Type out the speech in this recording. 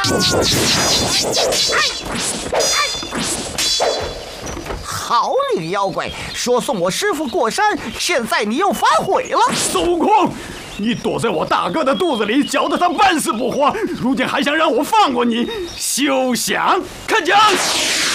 好你个妖怪，说送我师傅过山，现在你又反悔了。 孙悟空，你躲在我大哥的肚子里，搅得他半死不活，如今还想让我放过你，休想！看讲！